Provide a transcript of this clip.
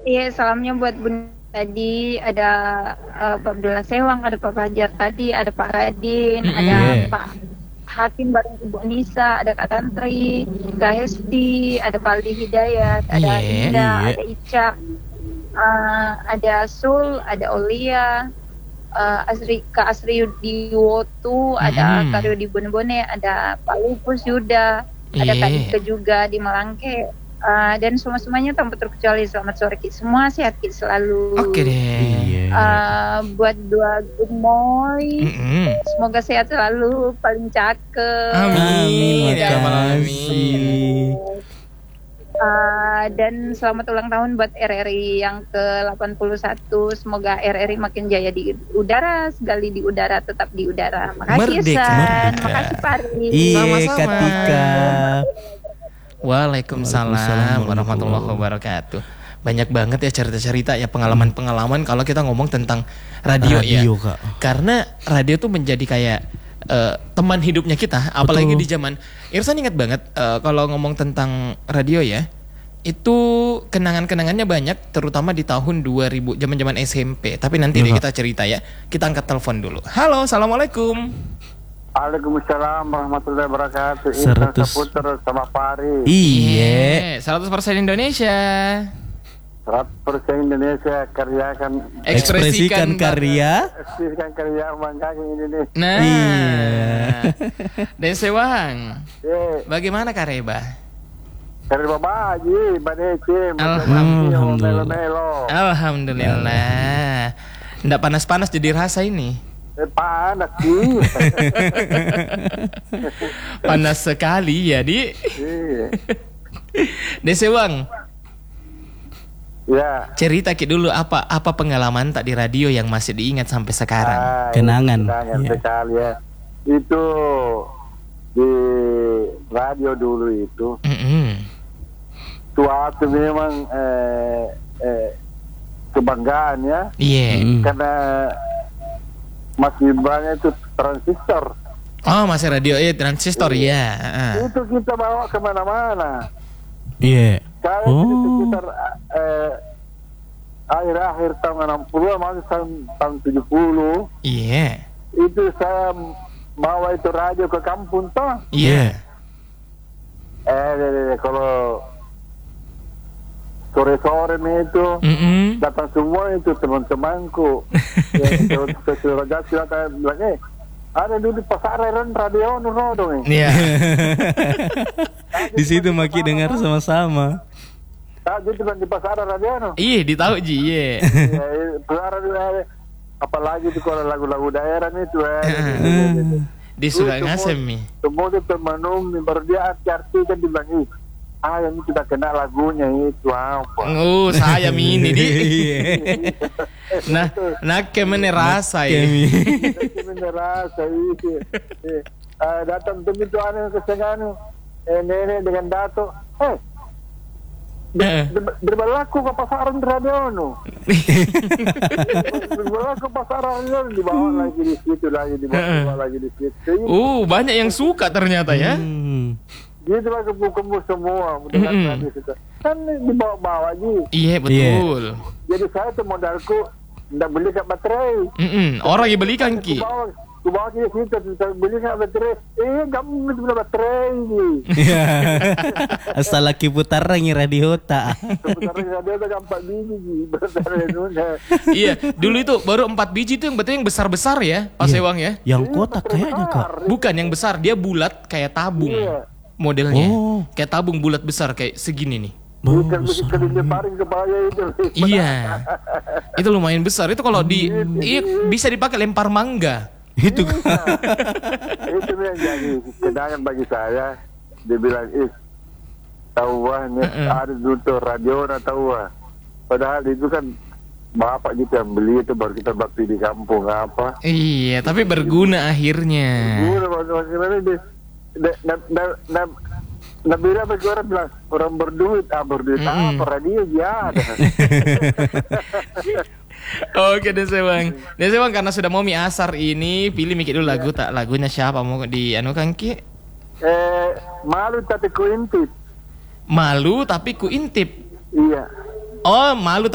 Iya, salamnya buat Bun tadi, ada Pak Abdullah Sewang, ada Pak Fajar tadi, ada Pak Radin, ada Iya. Pak Hakim bareng Ibu Nisa, ada Kak Tantri, Kak Hesti, ada Pak Aldi Hidayat, ada Iya. Indah, Iya. ada Ica, ada Sul, ada Olia, Kak Asri Yudiwotu, ada Kak Rudi Bone-Bone, ada Pak Lupus Yuda, ada Kak Iya. Dika juga di Malangke. Dan semuanya tanpa terkecuali selamat sore Ki. Semua sehat Ki selalu. Oke deh. Iya. Buat dua gemoy, Mm-mm. semoga sehat selalu, paling cakep. Amin. Ya rabbal Makasih. alamin. Dan selamat ulang tahun buat RRI yang ke-81. Semoga RRI makin jaya di udara, sekali di udara, tetap di udara. Makasih Merdeka. San. Merdeka. Makasih Pari. Iya, Sama-sama. Katika. Waalaikumsalam Waalaikumsalam warahmatullahi wabarakatuh. Banyak banget ya cerita-cerita ya, pengalaman-pengalaman kalau kita ngomong tentang radio, ya. Kak. Karena radio tuh menjadi kayak teman hidupnya kita, apalagi Betul. di zaman Irsan ingat banget kalau ngomong tentang radio ya. Itu kenangan-kenangannya banyak, terutama di tahun 2000, zaman-zaman SMP. Tapi nanti deh Iya, kita cerita ya. Kita angkat telepon dulu. Halo, assalamualaikum. Waalaikumsalam warahmatullahi wabarakatuh. Seratus. Intan Saputra sama Pari. Iya. 100% Indonesia. 100% Indonesia karyakan Ekspresikan karya. ekspresikan karya banggakan Indonesia. Nah, Iya. Desewang, bagaimana Kareba? Karya Bapak Haji, Badece, Alhamdulillah. Melo. Alhamdulillah. Nggak panas-panas jadi rasa ini. Panas sih. Panas sekali ya, Di. Iya. Desewang, Ya. cerita Ki dulu apa pengalaman tak di radio yang masih diingat sampai sekarang. Kenangan. Kenangan Iya. sekali ya. Itu di radio dulu itu. Suatu memang kebanggaan ya. Iya. Karena masih banyak itu transistor. Oh, masih radio transistor ya. Itu kita bawa kemana-mana. Iya. Saya di sekitar akhir-akhir tahun 60 masuk tahun 70. Iya. Itu saya bawa itu radio ke kampung toh. Iya. Kalau sore-sore nih itu datang semua itu teman-temanku. Yang saudara silakan bilang, ada dulu di pasaran radio dong. Iya. Di situ Maki dengar sama-sama. Tadi cuma di pasaran radio Iya, ditahu Ji. Iya. pasaran apalagi itu kalau lagu-lagu daerah itu Di Surangasem nih. semua itu temanum baru dia arti kan dibilang yang kita kenal lagunya itu apa. Saya ini di. Iya. Nah kemana rasa ya. Kita rasa itu. Datang tuh itu aneh kesenganu. Nenek dengan dato. Berlaku ke pasaran radio berlaku pasaran radio dibawa lagi di situ dibawa lagi di situ. Banyak yang suka ternyata ya. Gitu lah kumpul semua dengan radio kita. Kan dibawa-bawa aja. Iya betul. Jadi saya tuh modalku ndak beli ke baterai. Orang yang belikan Ki. Ku bawa ke situ saya beli ke baterai. Kamu beli baterai. Asal laki putar ngi radio tak. Sebenarnya radio ada 4 biji baterai. Iya, dulu itu baru 4 biji itu yang betul yang besar-besar ya, Pak Sewang ya. Yang kotak kayaknya Kak. Bukan yang besar, dia bulat kayak tabung. Iya. Modelnya. Oh. Kayak tabung bulat besar kayak segini nih. Bukan kelinci paring kepala itu. Iya. Itu lumayan besar. Itu kalau bisa dipakai lempar mangga. Itu Itu yang jadi kenangan bagi saya. Dia bilang, tahu ada dulu tuh radio tahu. Padahal itu kan bapak kita yang beli itu baru kita bakti di kampung apa. Iya, tapi berguna akhirnya. Nabila bagi orang bilang orang berduit apa radio ya ada. Oke Desewang. Desewang karena sudah mau mie asar ini, pilih mikir dulu lagu tak lagunya siapa mau di anu kan Ki? Malu tapi ku intip. Malu tapi ku intip. Iya. Oh, malu